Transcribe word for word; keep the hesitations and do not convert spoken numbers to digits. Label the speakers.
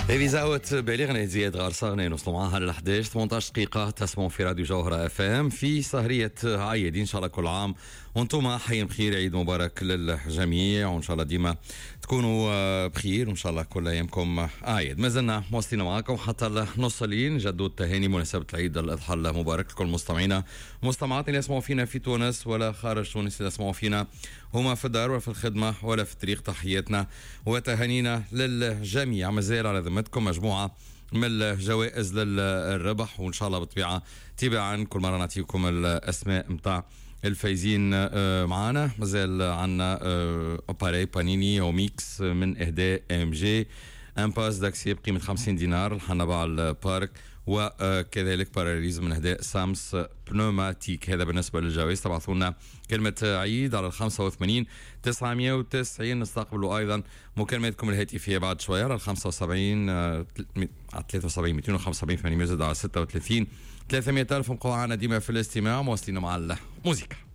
Speaker 1: إذا زاوت بالغنا زياد غارصاغنا نوصلوا معها ل إحدى عشر ثمانية عشر دقيقة تسمعوا في راديو جوهرة اف ام في سهرية عيد إن شاء الله كل عام وانتم حيين بخير. عيد مبارك للجميع وإن شاء الله ديما تكونوا بخير وإن شاء الله كل أيامكم عيد. ما زلنا مواصلين معكم حتى نوصلين جدوا التهاني مناسبة العيد الأضحى المبارك لكل مستمعينا ومستمعاتنا اللي يسمعوا فينا في تونس ولا خارج تونس اللي يسمعوا فينا هما في الدار ولا في الخدمة ولا في الطريق. تحياتنا وتهانينا للجميع. مازال على ذمتكم مجموعة من الجوائز للربح وإن شاء الله بالطبيعة تباعا كل مرة نعطيكم الأسماء متاع الفايزين معانا. مازال عنا أباري بانيني أو ميكس من إهداء ام جي ان باس داكسي بقيمة خمسين دينار الحنبع البارك وكذلك باراليز من إهداء سامس بنوماتيك. هذا بالنسبة للجوائز. تبعثوا لنا كلمة عيد على الخمسة وثمانين تسعمية وتسعين. نستقبلوا أيضا مكالماتكم الهاتفية بعد شوية على الخمسة وسبعين على ثلاثة وسبعين مئتين وخمسة وسبعين ثمانمية على ستة وثلاثين ثلاثمية ألف. مقوعنا ديما في الاستماع مواصلين مع الموسيقى.